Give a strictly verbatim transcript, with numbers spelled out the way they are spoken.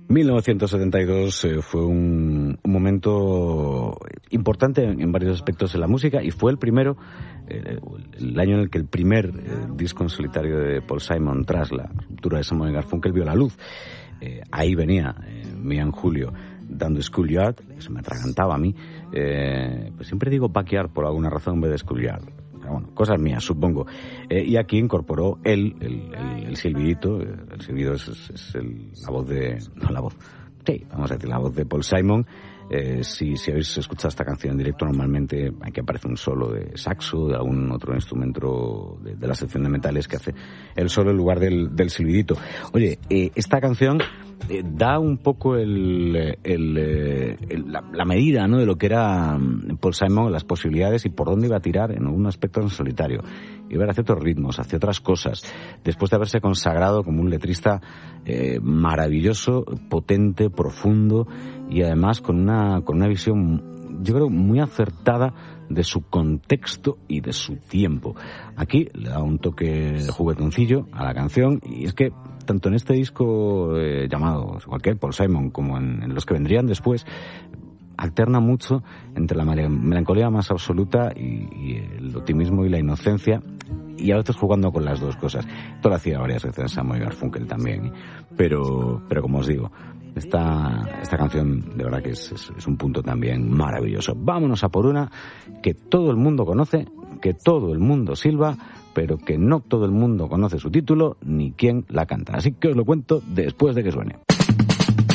mil novecientos setenta y dos eh, fue un, un momento importante en, en varios aspectos de la música y fue el primero, eh, el año en el que el primer eh, disco en solitario de Paul Simon tras la ruptura de Simon y Garfunkel vio la luz. Eh, ahí venía eh, Mian Julio dando Schoolyard, que se me atragantaba a mí. Eh, pues siempre digo Backyard por alguna razón en vez de Schoolyard. Pero bueno, cosas mías, supongo. Eh, y aquí incorporó él, el, el, el silbidito. El silbido es, es, es el, la voz de... No, la voz... Sí, vamos a decir, la voz de Paul Simon. Eh, si, si habéis escuchado esta canción en directo, normalmente aquí aparece un solo de saxo, de algún otro instrumento de, de la sección de metales que hace el solo en lugar del, del silbidito. Oye, eh, esta canción eh, da un poco el, el, el, la, la medida, ¿no?, de lo que era Paul Simon, las posibilidades y por dónde iba a tirar en algún aspecto en solitario. Iba a ir hacia otros ritmos, hacia otras cosas, después de haberse consagrado como un letrista eh, maravilloso, potente, profundo y además con una, con una visión, yo creo, muy acertada de su contexto y de su tiempo. Aquí le da un toque juguetoncillo a la canción y es que tanto en este disco eh, llamado cualquier Paul Simon como en, en los que vendrían después, alterna mucho entre la melancolía más absoluta y, y el optimismo y la inocencia, y a veces jugando con las dos cosas. Esto lo hacía varias veces Simon y Garfunkel también, pero, pero como os digo, esta, esta canción de verdad que es, es, es un punto también maravilloso. Vámonos a por una que todo el mundo conoce, que todo el mundo silba, pero que no todo el mundo conoce su título ni quién la canta. Así que os lo cuento después de que suene.